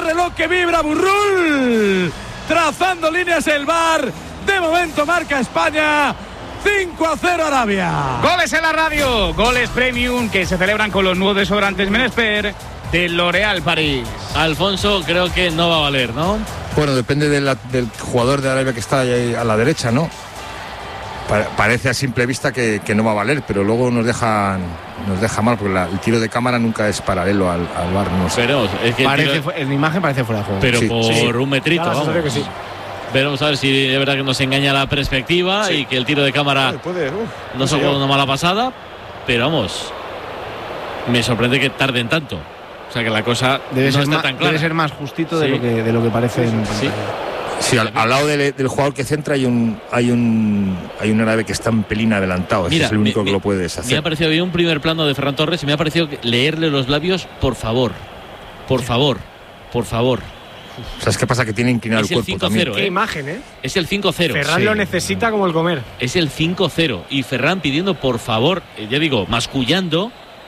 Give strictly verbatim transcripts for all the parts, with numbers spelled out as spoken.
reloj que vibra, Burrul, trazando líneas el V A R. De momento marca España cinco a cero Arabia. Goles en la radio, goles premium que se celebran con los nuevos desodorantes Menesper de L'Oréal París. Alfonso, creo que no va a valer, ¿no? Bueno, depende de la, del jugador de Arabia que está ahí a la derecha, ¿no? Pa- parece a simple vista que, que no va a valer, pero luego nos deja, nos deja mal, porque la, el tiro de cámara nunca es paralelo al, al V A R, no sé. Pero es que Parece, tiro... en imagen parece fuera de juego. Pero sí, por sí. un metrito, vamos. Que sí. Veremos a ver si de verdad que nos engaña la perspectiva sí. y que el tiro de cámara puede, uf, no se juega una mala pasada, pero vamos, me sorprende que tarden tanto. O sea que la cosa debe, no ser, está más, tan clara. debe ser más justito Sí. de, lo que, de lo que parece en Sí. Sí, al, al lado del, del jugador que centra hay un hay un hay un árabe que está un pelín adelantado. Ese Mira, es el único me, que lo puede Me deshacer. ha parecido bien un primer plano de Ferran Torres y me ha parecido que leerle los labios, por favor, por favor, por favor. ¿Sabes qué pasa? Que tiene inclinado Es el el cuerpo cinco también. cero, Qué ¿eh? imagen, ¿eh? Es el cinco cero. Ferran Sí. lo necesita como el comer. Es el cinco cero y Ferran pidiendo por favor, eh, ya digo, mascullando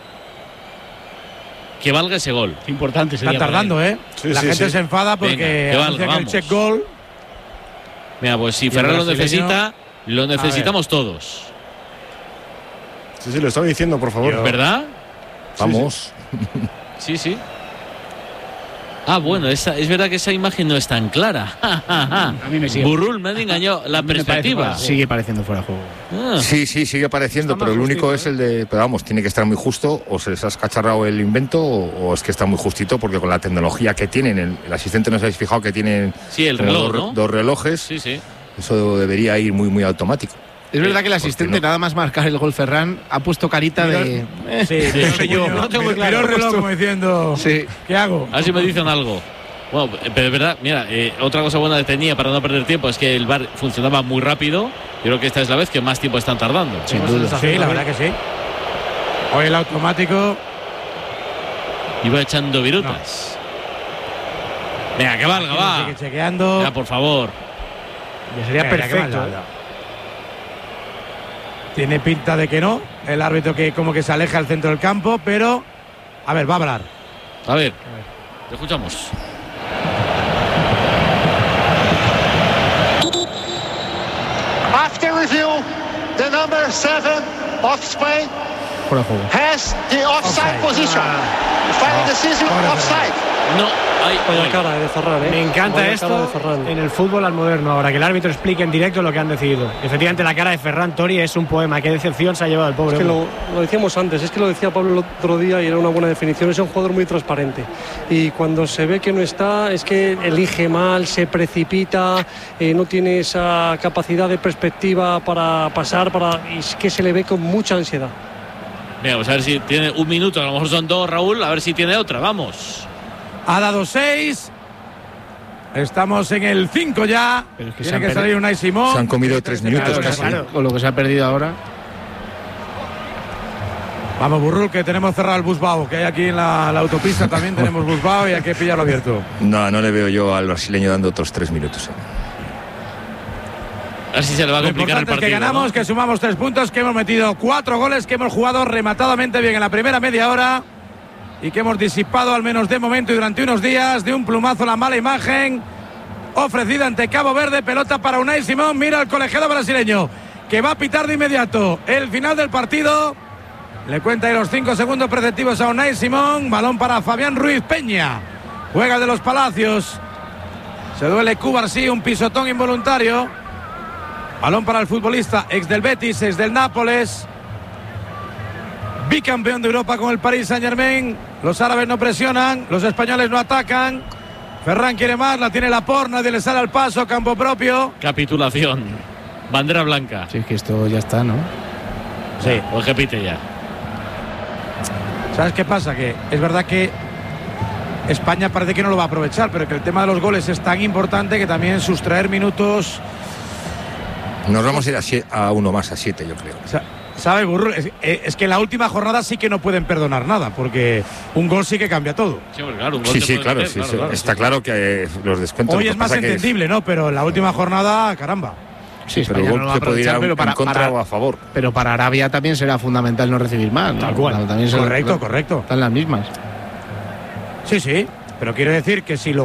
que valga ese gol. importante. Están tardando, ¿eh? Sí, la sí, gente sí. se enfada porque Venga, que valga, anuncian el vamos. check gol. Mira, pues si Y el Ferran lo brasileño- necesita, lo necesitamos todos. Sí, sí, lo estaba diciendo, por favor. ¿Verdad? Vamos. Sí, sí. Ah, bueno, esa, es verdad que esa imagen no es tan clara. A mí me sigue. Burrul me ha engañado la perspectiva. Sigue pareciendo fuera de juego. Ah, Sí, sí, sigue apareciendo, Está pero el más único justito, es el de. Pero vamos, tiene que estar muy justo, o se les ha escacharrado el invento, o, o es que está muy justito, porque con la tecnología que tienen, el, el asistente, ¿no os habéis fijado que tienen sí, el como reloj, dos, ¿no? dos relojes? Sí, sí. Eso debería ir muy, muy automático. Es verdad que el Porque asistente, no- nada más marcar el gol Ferran, ha puesto carita de. Sí, Sí, no sé yo. no tengo muy Miró el reloj como diciendo, Sí. ¿qué hago? A ver si me dicen algo. Bueno, pero es verdad, mira, eh, otra cosa buena que tenía para no perder tiempo es que el V A R funcionaba muy rápido. Yo creo que esta es la vez que más tiempo están tardando. Sin duda. Sí, la verdad que sí. Hoy el automático. Iba echando virutas. Venga, que valga, va. Sigue chequeando. Ya, por favor. Ya sería Venga, que perfecto. valga. Tiene pinta de que no. El árbitro que como que se aleja al centro del campo, pero a ver, va a hablar. A ver, te escuchamos. After review, the number seven of Spain Fuera de juego. has the offside Offside. position. Final decision, Ahora, offside. No, hay. Vaya cara de Ferran, ¿eh? Me encanta Vaya esto cara de Ferran. en el fútbol al moderno. Ahora que el árbitro explique en directo lo que han decidido. Efectivamente, la cara de Ferran Tori es un poema. Qué decepción se ha llevado el pobre. Es que hombre. lo, lo decíamos antes, es que lo decía Pablo el otro día y era una buena definición. Es un jugador muy transparente y cuando se ve que no está, es que elige mal, se precipita, eh, no tiene esa capacidad de perspectiva para pasar, para, y es que se le ve con mucha ansiedad. Venga, vamos a ver si tiene un minuto. A lo mejor son dos, Raúl. A ver si tiene otra. Vamos. Ha dado seis. Estamos en el cinco ya. Pero es que Tiene se han que perdido- salir Unai Simón. Se han comido tres minutos Claro, casi. claro, con lo que se ha perdido ahora. Vamos, Burrul, que tenemos cerrado el Busbao, que hay aquí en la, la autopista también tenemos Busbao y hay que pillarlo abierto. No, no le veo yo al brasileño dando otros tres minutos. A ver si se le va a Lo complicar el importante es partido. que ganamos, ¿no? que sumamos tres puntos, que hemos metido cuatro goles, que hemos jugado rematadamente bien en la primera media hora y que hemos disipado al menos de momento y durante unos días de un plumazo la mala imagen ofrecida ante Cabo Verde. Pelota para Unai Simón. Mira al colegiado brasileño que va a pitar de inmediato el final del partido. Le cuenta ahí los cinco segundos preceptivos a Unai Simón. Balón para Fabián Ruiz Peña. Juega de los Palacios. Se duele Cubar, sí, un pisotón involuntario. Balón para el futbolista, ex del Betis, ex del Nápoles. Bicampeón de Europa con el Paris Saint-Germain. Los árabes no presionan, los españoles no atacan. Ferran quiere más, la tiene Laporte, nadie le sale al paso, campo propio. Capitulación. Bandera blanca. Sí, es que esto ya está, ¿no? Sí. Pues que pite ya. ¿Sabes qué pasa? Que es verdad que España parece que no lo va a aprovechar, pero que el tema de los goles es tan importante que también sustraer minutos. Nos vamos a ir a, sie- a uno más, a siete, yo creo. O sea, ¿sabe, Burrul? Es, es que en la última jornada sí que no pueden perdonar nada, porque un gol sí que cambia todo. Sí, hombre, claro, un gol Sí, te sí, puede claro, meter, sí, claro, sí. claro, Está sí. claro que eh, los descuentos. Hoy lo es que más pasa que entendible, ¿no? Pero en la última jornada, caramba. Sí, pero el España gol no lo va a te puede ir a- aprovechar, pero para, en contra para- o a favor. pero para Arabia también será fundamental no recibir más, ¿no? Tal cual. Claro, también se- Correcto, correcto. Están las mismas. Sí, sí. Pero quiero decir que si lo